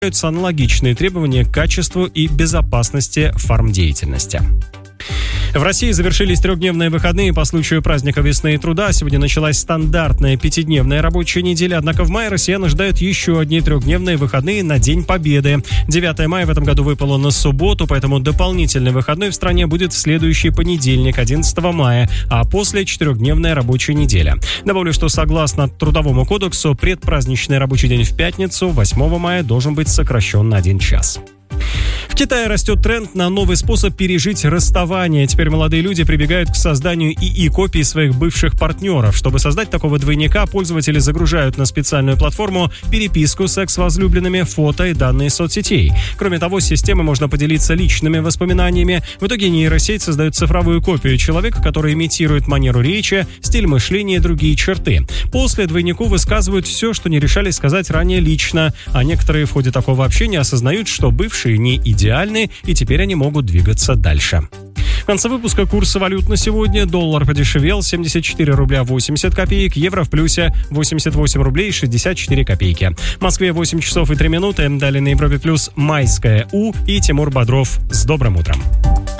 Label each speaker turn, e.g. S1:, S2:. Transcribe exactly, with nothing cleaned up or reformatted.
S1: аналогичные требования к качеству и безопасности фармдеятельности. В России завершились трехдневные выходные по случаю праздника весны и труда. Сегодня началась стандартная пятидневная рабочая неделя, однако в мае россиян ждают еще одни трехдневные выходные на День Победы. девятое мая в этом году выпало на субботу, поэтому дополнительный выходной в стране будет в следующий понедельник, одиннадцатого мая, а после четырехдневная рабочая неделя. Добавлю, что согласно Трудовому кодексу, предпраздничный рабочий день в пятницу, восьмого мая, должен быть сокращен на один час. В Китае растет тренд на новый способ пережить расставание. Теперь молодые люди прибегают к созданию ИИ-копий своих бывших партнеров. Чтобы создать такого двойника, пользователи загружают на специальную платформу переписку с экс-возлюбленными, фото и данные соцсетей. Кроме того, с системой можно поделиться личными воспоминаниями. В итоге нейросеть создает цифровую копию человека, который имитирует манеру речи, стиль мышления и другие черты. После двойнику высказывают все, что не решались сказать ранее лично, а некоторые в ходе такого общения осознают, что бывшие не идеальны, и теперь они могут двигаться дальше. В конце выпуска курсы валют на сегодня. Доллар подешевел, семьдесят четыре рубля восемьдесят копеек, евро в плюсе восемьдесят восемь рублей шестьдесят четыре копейки. В Москве восемь часов и три минуты, далее на Европе плюс майская У и Тимур Бодров. С добрым утром.